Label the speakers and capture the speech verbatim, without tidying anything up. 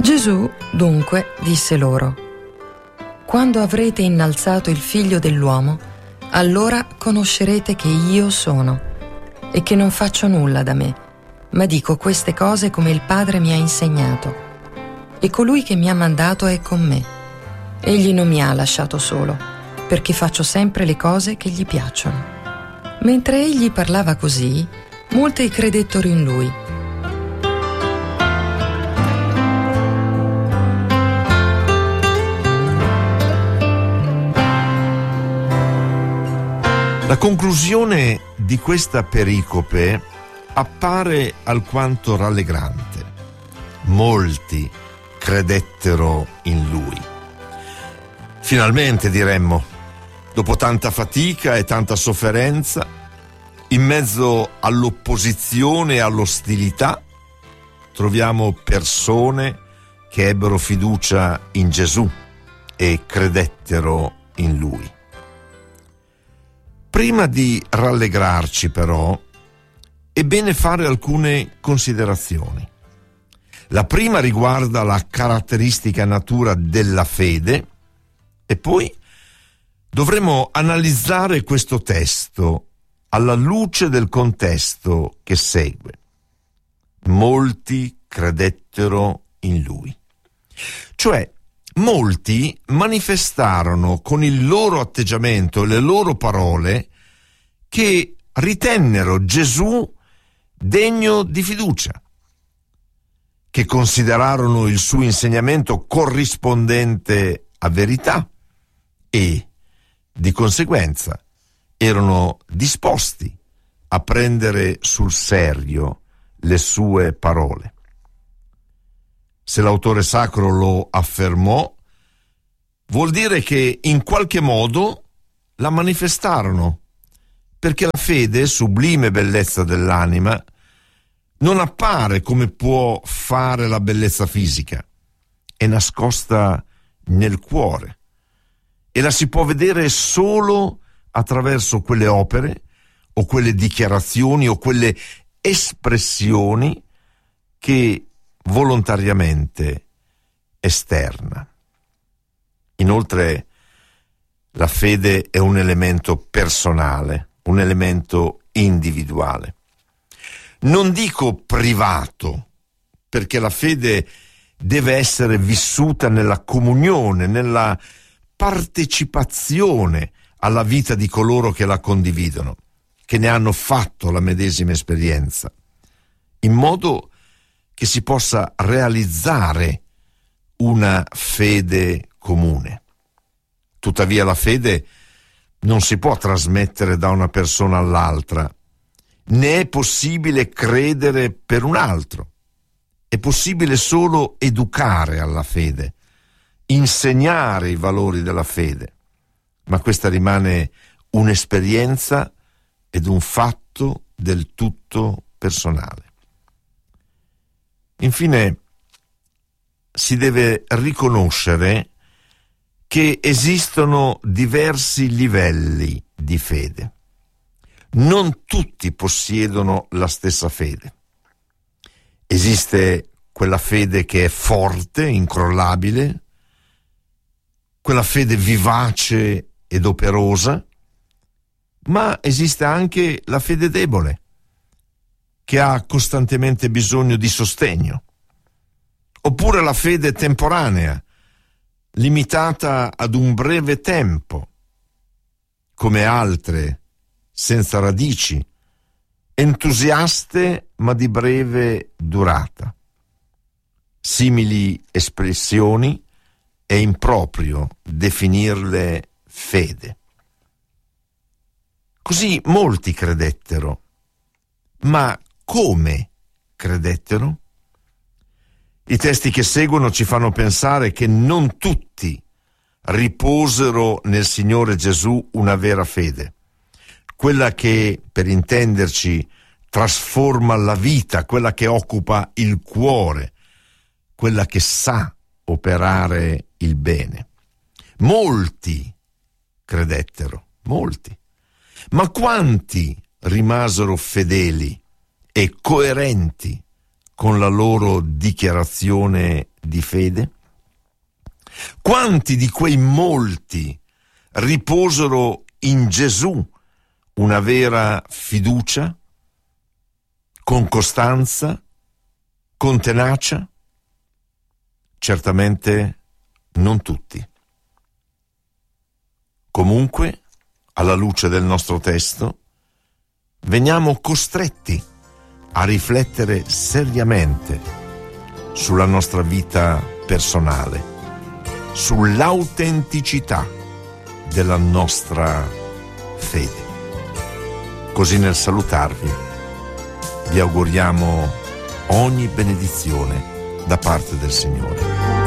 Speaker 1: Gesù dunque disse loro: quando avrete innalzato il Figlio dell'uomo, allora conoscerete che io sono e che non faccio nulla da me, ma dico queste cose come il Padre mi ha insegnato. E colui che mi ha mandato è con me. Egli non mi ha lasciato solo, perché faccio sempre le cose che gli piacciono. Mentre egli parlava così, molti credettero in lui.
Speaker 2: La conclusione di questa pericope appare alquanto rallegrante. Molti credettero in lui. Finalmente, diremmo, dopo tanta fatica e tanta sofferenza, in mezzo all'opposizione e all'ostilità, troviamo persone che ebbero fiducia in Gesù e credettero in lui. Prima di rallegrarci, però, è bene fare alcune considerazioni. La prima riguarda la caratteristica natura della fede e poi dovremo analizzare questo testo alla luce del contesto che segue. Molti credettero in lui. Cioè, molti manifestarono con il loro atteggiamento e le loro parole che ritennero Gesù degno di fiducia, che considerarono il suo insegnamento corrispondente a verità e, di conseguenza, erano disposti a prendere sul serio le sue parole. Se l'autore sacro lo affermò, vuol dire che in qualche modo la manifestarono, perché la fede, sublime bellezza dell'anima, non appare come può fare la bellezza fisica, è nascosta nel cuore e la si può vedere solo attraverso quelle opere o quelle dichiarazioni o quelle espressioni che volontariamente esterna. Inoltre, la fede è un elemento personale, un elemento individuale. Non dico privato, perché la fede deve essere vissuta nella comunione, nella partecipazione alla vita di coloro che la condividono, che ne hanno fatto la medesima esperienza, in modo che si possa realizzare una fede comune. Tuttavia la fede non si può trasmettere da una persona all'altra, né è possibile credere per un altro. È possibile solo educare alla fede, insegnare i valori della fede, ma questa rimane un'esperienza ed un fatto del tutto personale. Infine, si deve riconoscere che esistono diversi livelli di fede. Non tutti possiedono la stessa fede. Esiste quella fede che è forte, incrollabile, quella fede vivace ed operosa, ma esiste anche la fede debole, che ha costantemente bisogno di sostegno, oppure la fede temporanea, limitata ad un breve tempo, come altre, senza radici, entusiaste ma di breve durata. Simili espressioni è improprio definirle fede. Così molti credettero, ma come credettero? I testi che seguono ci fanno pensare che non tutti riposero nel Signore Gesù una vera fede, quella che, per intenderci, trasforma la vita, quella che occupa il cuore, quella che sa operare il bene. Molti credettero, molti, ma quanti rimasero fedeli e coerenti con la loro dichiarazione di fede? Quanti di quei molti riposero in Gesù una vera fiducia, con costanza, con tenacia? Certamente non tutti. Comunque, alla luce del nostro testo, veniamo costretti a riflettere seriamente sulla nostra vita personale, sull'autenticità della nostra fede. Così nel salutarvi vi auguriamo ogni benedizione da parte del Signore.